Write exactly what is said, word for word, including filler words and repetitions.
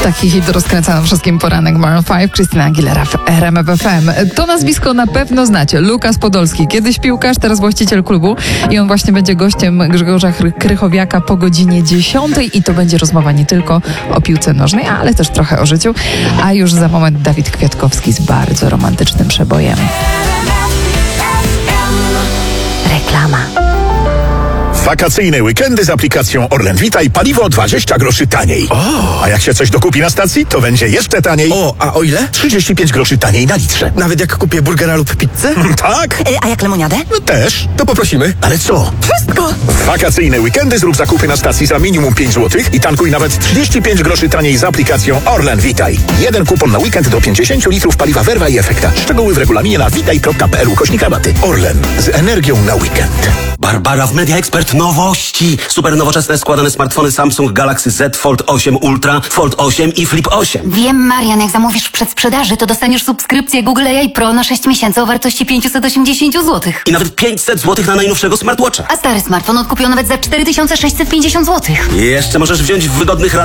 Taki hit rozkręca nam wszystkim poranek Maroon pięć, Krystyna Aguilera w R M F F M. To nazwisko na pewno znacie. Lukas Podolski. Kiedyś piłkarz, teraz właściciel klubu i on właśnie będzie gościem Grzegorza Krychowiaka po godzinie dziesiątej i to będzie rozmowa nie tylko o piłce nożnej, ale też trochę o życiu. A już za moment Dawid Kwiatkowski z bardzo romantycznym przebojem. Reklama. Wakacyjne weekendy z aplikacją Orlen Witaj paliwo dwadzieścia groszy taniej. O! A jak się coś dokupi na stacji, to będzie jeszcze taniej. O, a o ile? trzydzieści pięć groszy taniej na litrze. Nawet jak kupię burgera lub pizzę? Tak? Y, a jak lemoniadę? No też. To poprosimy. Ale co? Wszystko! W wakacyjne weekendy zrób zakupy na stacji za minimum pięć złotych i tankuj nawet trzydzieści pięć groszy taniej z aplikacją Orlen Witaj. Jeden kupon na weekend do pięćdziesiąt litrów paliwa Verva i Efekta. Szczegóły w regulaminie na witaj kropka p l ukośnik rabaty. Orlen. Z energią na weekend. Barbara w Media Expert nowości. Super nowoczesne składane smartfony Samsung Galaxy Z Fold osiem Ultra, Fold osiem i Flip osiem. Wiem, Marian, jak zamówisz w przedsprzedaży, to dostaniesz subskrypcję Google A I Pro na sześć miesięcy o wartości pięćset osiemdziesiąt złotych. I nawet pięćset złotych na najnowszego smartwatcha. A stary smartfon odkupił nawet za cztery tysiące sześćset pięćdziesiąt złotych. I jeszcze możesz wziąć w wygodnych